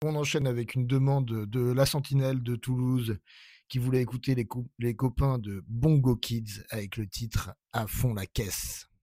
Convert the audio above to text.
On enchaîne avec une demande de La Sentinelle de Toulouse qui voulait écouter les copains de Bongo Kids avec le titre À fond la caisse.